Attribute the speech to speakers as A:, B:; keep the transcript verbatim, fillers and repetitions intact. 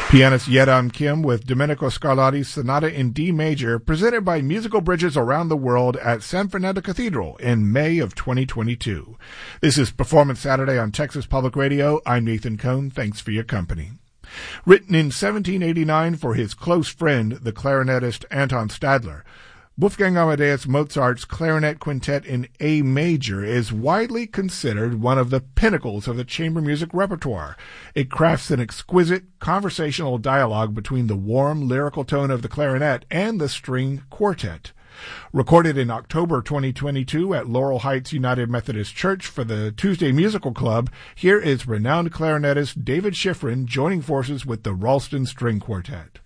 A: Pianist Yeram Kim with Domenico Scarlatti's Sonata in D Major, presented by Musical Bridges Around the World at San Fernando Cathedral in May of twenty twenty-two. This is Performance Saturday on Texas Public Radio. I'm Nathan Cohn. Thanks for your company. Written in seventeen eighty-nine for his close friend, the clarinetist Anton Stadler, Wolfgang Amadeus Mozart's Clarinet Quintet in A Major is widely considered one of the pinnacles of the chamber music repertoire. It crafts an exquisite conversational dialogue between the warm lyrical tone of the clarinet and the string quartet. Recorded in October twenty twenty-two at Laurel Heights United Methodist Church for the Tuesday Musical Club, here is renowned clarinetist David Schifrin joining forces with the Ralston String Quartet.